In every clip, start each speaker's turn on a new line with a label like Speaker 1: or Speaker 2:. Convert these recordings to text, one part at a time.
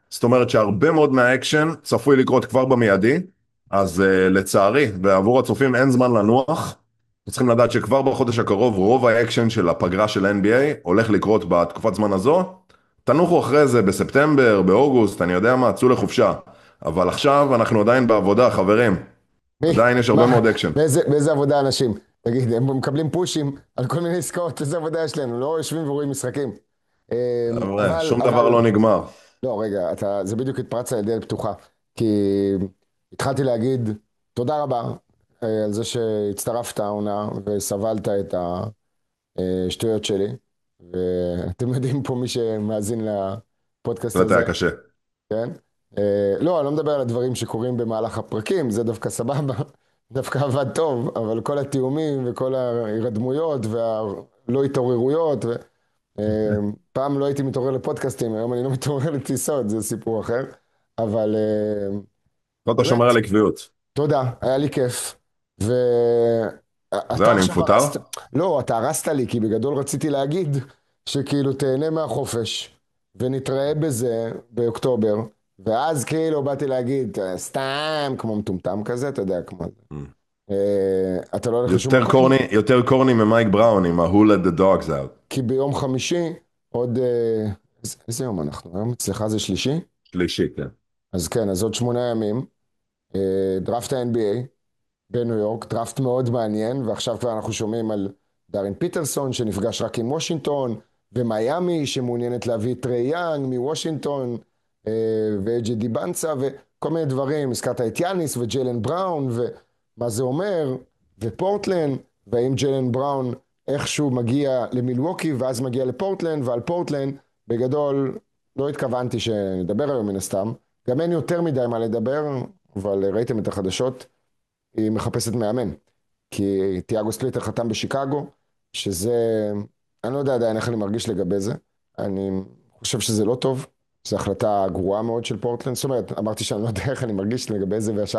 Speaker 1: זאת אומרת שהרבה מאוד מהאקשן צפוי לקרות כבר במיידי, אז לצערי, ועבור הצופים אין זמן לנוח, צריכים לדעת שכבר בחודש הקרוב רוב האקשן של הפגרה של NBA הולך לקרות בתקופת זמן הזו, תנוחו אחרי זה בספטמבר, באוגוסט, אני יודע מה, צאו לחופשה, אבל עכשיו אנחנו עדיין בעבודה, חברים,
Speaker 2: מי?
Speaker 1: עדיין יש הרבה
Speaker 2: מה?
Speaker 1: מאוד אקשן.
Speaker 2: באיזה עבודה אנשים? תגיד, הם מקבלים פושים על כל מיני עסקאות, איזה עבודה יש להם? לא יושבים ורואים משחקים.
Speaker 1: שום דבר
Speaker 2: אבל,
Speaker 1: לא נגמר.
Speaker 2: לא, רגע, זה בדיוק התפרץ על דלת פתוחה. כי התחלתי להגיד תודה רבה על זה שהצטרפת העונה וסבלת את השטויות שלי. ואתם יודעים פה מי שמאזין לפודקאסט
Speaker 1: זה
Speaker 2: הזה,
Speaker 1: היה קשה.
Speaker 2: כן? לא, אני לא מדבר על הדברים שקורים במהלך הפרקים, זה דווקא סבבה, דווקא עבד טוב, אבל כל התיאומים וכל ההירדמויות והלא התעוררויות, פעם לא הייתי מתעורר לפודקאסטים, היום אני לא מתעורר לטיסות, זה סיפור אחר, אבל
Speaker 1: לא אתה שומר
Speaker 2: באמת,
Speaker 1: על עקביות.
Speaker 2: תודה, היה לי כיף. ואתה
Speaker 1: זהו, אני
Speaker 2: עכשיו
Speaker 1: מפוטר?
Speaker 2: הרסת, לא, אתה הרסת לי, כי בגדול רציתי להגיד שכאילו תהנה מהחופש, ונתראה בזה באוקטובר, ואז כאילו באתי להגיד, סתם, כמו מטומטם כזה, אתה יודע, כמו... אתה לא הולך לשום מקום,
Speaker 1: יותר קורני ממייק בראון עם ה-Who let the dogs out.
Speaker 2: כי ביום חמישי, עוד... איזה יום אנחנו? היום אצלך זה שלישי?
Speaker 1: שלישי, כן.
Speaker 2: אז כן, אז עוד 8 ימים, דראפט ה-NBA, בניו יורק, דראפט מאוד מעניין, ועכשיו כבר אנחנו שומעים על דארין פיטרסון שנפגש רק עם וושינגטון, ומיימי שמעוניינת להביא את טרי יאנג מוושינגטון, ואג'י די בנצה, וכל מיני דברים, הזכרת את יאניס וג'יילן בראון, ומה זה אומר, ופורטלנד, והאם ג'יילן בראון איכשהו מגיע למילווקי, ואז מגיע לפורטלנד, ועל פורטלנד, בגדול, לא התכוונתי שנדבר היום מן הסתם, גם אין יותר מדי מה לדבר, אבל ראיתם את החדשות, היא מחפשת מאמן. כי תיאגו ספליטר חתם בשיקגו, שזה, אני לא יודע עדיין איך אני מרגיש לגבי זה. אני חושב שזה לא טוב, זו החלטה גרועה מאוד של פורטלנד. זאת אומרת, אמרתי שאני לא יודע איך אני מרגיש לגבי זה וישר.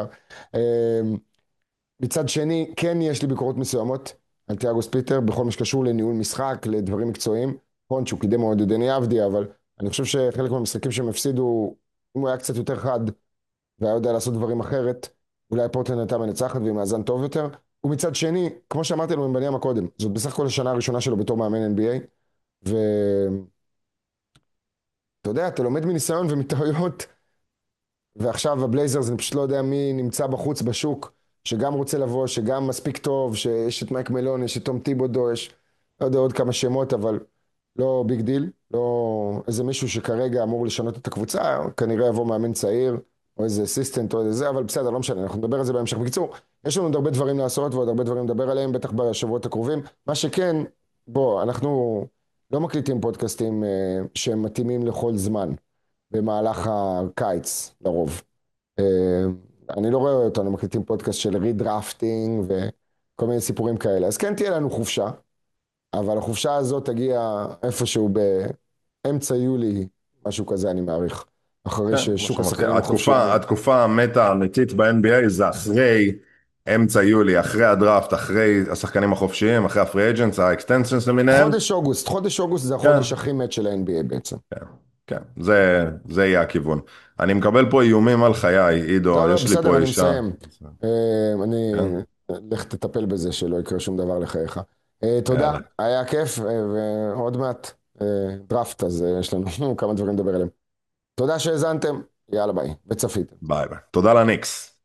Speaker 2: מצד שני, כן יש לי ביקורות מסוימות על תיאגו ספליטר, בכל מה שקשור לניהול משחק, לדברים מקצועיים. נכון שהוא קידם מאוד את דני אבדיה, אבל אני חושב שחלק מהמשחקים שהם הפסידו, אם הוא היה קצת יותר חד, והיה יודע לעשות דברים אחרת, אולי פורטלנד הייתה מנצחת ועם מאזן טוב יותר. ומצד שני, כמו שאמרתי לו מבני ים הקודם, זאת בסך הכל השנה הראשונה שלו בתור מאמן NBA, ואתה יודע, אתה לומד מניסיון ומטעויות, ועכשיו הבלייזרס, אני פשוט לא יודע מי נמצא בחוץ בשוק, שגם רוצה לבוא, שגם מספיק טוב, שיש את מייק מלון, יש את תום טיבודו, יש, לא יודע, עוד כמה שמות, אבל לא ביג דיל, לא איזה מישהו שכרגע אמור לשנות את הקבוצה, כנראה יבוא מאמן צעיר, או איזה אסיסטנט או איזה זה, אבל בסדר, לא משנה, אנחנו נדבר על זה בהמשך. בקיצור, יש לנו עוד הרבה דברים לעשות ועוד הרבה דברים לדבר עליהם, בטח בשבועות הקרובים. מה שכן, בוא, אנחנו לא מקליטים פודקאסטים שהם מתאימים לכל זמן, במהלך הקיץ, לרוב. אני לא רואה אותנו מקליטים פודקאסט של רידרפטינג וכל מיני סיפורים כאלה. אז כן תהיה לנו חופשה, אבל החופשה הזאת תגיע איפשהו באמצע יולי, משהו כזה אני מעריך, אחרי
Speaker 1: כן, כמו
Speaker 2: ששוק
Speaker 1: שאמרתי,
Speaker 2: השחקנים החופשי יגיע.
Speaker 1: התקופה המתה האמיתית ב-NBA זה אחרי אמצע יולי, אחרי הדראפט, אחרי השחקנים החופשיים, אחרי הפרי אג'נטס, האקסטנשנס למיניהם.
Speaker 2: חודש אוגוסט זה
Speaker 1: כן,
Speaker 2: החודש הכי מת של ה-NBA בעצם.
Speaker 1: כן, כן, זה יהיה הכיוון. אני מקבל פה איומים על חיי, עידו,
Speaker 2: לא, לא,
Speaker 1: יש לי
Speaker 2: בסדר,
Speaker 1: פה
Speaker 2: אני
Speaker 1: אישה.
Speaker 2: מסיים. אני,
Speaker 1: כן,
Speaker 2: לך תטפל בזה שלא יקרה שום דבר לחייך. תודה,
Speaker 1: יאללה,
Speaker 2: היה כיף, ועוד מעט דראפט, אז יש לנו כמה דברים לדבר עליהם. תודה שהאזנתם, יאללה ביי, וצפיתם.
Speaker 1: ביי ביי. תודה לניקס.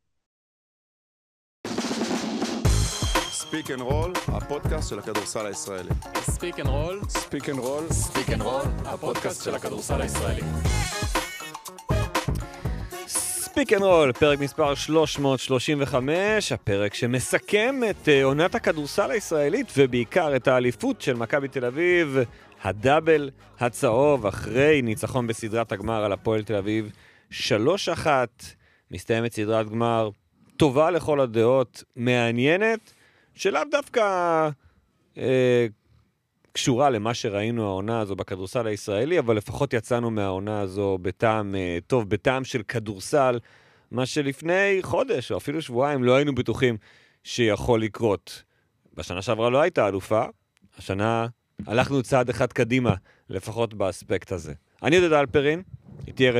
Speaker 3: ספיק אנד רול, הפודקאסט של הכדורסל הישראלי.
Speaker 4: ספיק אנד רול,
Speaker 3: ספיק אנד רול,
Speaker 4: ספיק אנד רול, הפודקאסט של הכדורסל הישראלי.
Speaker 5: ספיק אנד רול, פרק מספר 335, הפרק שמסכם את עונת הכדורסל הישראלית ובעיקר את האליפות של מכבי תל אביב, הדאבל הצהוב אחרי ניצחון בסדרת הגמר על הפועל תל אביב 3-1. מסתיימת סדרת גמר טובה לכל הדעות, מעניינת, שלאו דווקא קשורה למה שראינו העונה הזו בכדורסל הישראלי, אבל לפחות יצאנו מהעונה הזו בטעם טוב, בטעם של כדורסל, מה שלפני חודש או אפילו שבועיים לא היינו בטוחים שיכול לקרות. בשנה שעברה לא הייתה אלופה, השנה הלכנו צעד אחד קדימה, לפחות באספקט הזה. אני יודע אלפרין, איתי